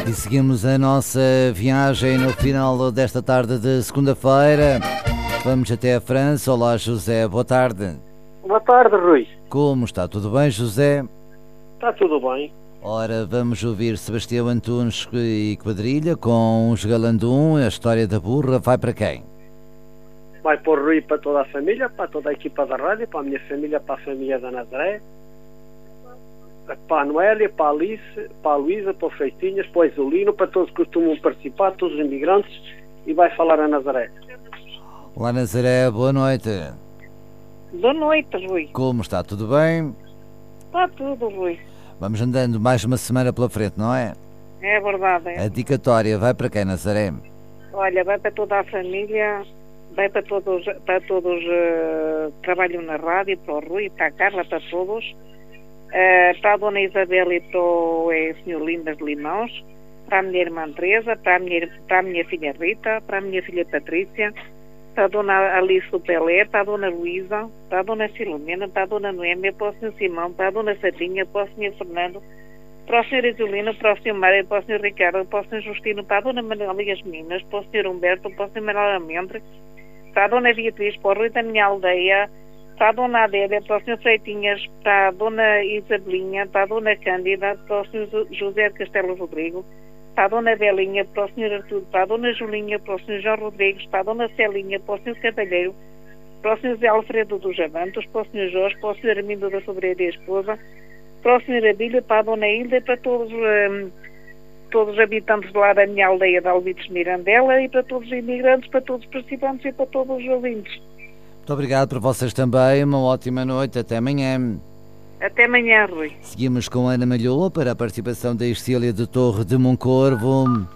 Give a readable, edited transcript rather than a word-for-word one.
E seguimos a nossa viagem no final desta tarde de segunda-feira. Vamos até a França. Olá, José, boa tarde. Boa tarde, Rui. Como está? Tudo bem, José? Está tudo bem. Ora, vamos ouvir Sebastião Antunes e Quadrilha com os Galandum. A história da burra vai para quem? Vai para o Rui, para toda a família, para toda a equipa da rádio, para a minha família, para a família da Nazaré, para a Noélia, para a Alice, para a Luísa, para o Freitinhas, para o Isolino, para todos que costumam participar, todos os imigrantes, e vai falar a Nazaré. Olá, Nazaré, boa noite. Boa noite, Rui. Como está? Tudo bem? Está tudo, Rui. Vamos andando mais uma semana pela frente, não é? É verdade. A dedicatória vai para quem, Nazaré? Olha, vai para toda a família, vai para todos que trabalham na rádio, para o Rui, para a Carla, para todos, para a Dona Isabel e para o Senhor Lindas de Limões, para a minha irmã Teresa, para a minha filha Rita, para a minha filha Patrícia, para a Dona Alice do Pelé, para a Dona Luísa, para a Dona Filomena, para a Dona Noémia, para o Senhor Simão, para a Dona Satinha, para o Senhor Fernando, para o Senhor Isolino, para o Senhor Mário, para o Senhor Ricardo, para o Senhor Justino, para a Dona Manuela e as meninas, para o Senhor Humberto, para o Senhor Manuel Almendre, para a Dona Beatriz, para o Rui da minha aldeia, para a Dona Adélia, para o Senhor Freitinhas, para a Dona Isabelinha, para a Dona Cândida, para o Senhor José de Castelo Rodrigo, para a Dona Belinha, para o Senhor Artur, para a Dona Julinha, para o Senhor João Rodrigues, para a Dona Celinha, para o Senhor Cavalheiro, para o Senhor Zé Alfredo dos Javantos, para o Senhor Jorge, para o Senhor Armindo da Sobreira e a esposa, para o Senhor Abílio, para a Dona Hilda e para todos os habitantes de lá da minha aldeia de Alvites Mirandela e para todos os imigrantes, para todos os participantes e para todos os ouvintes. Muito obrigado para vocês também. Uma ótima noite. Até amanhã. Até amanhã, Rui. Seguimos com Ana Malhoa para a participação da Estília de Torre de Moncorvo.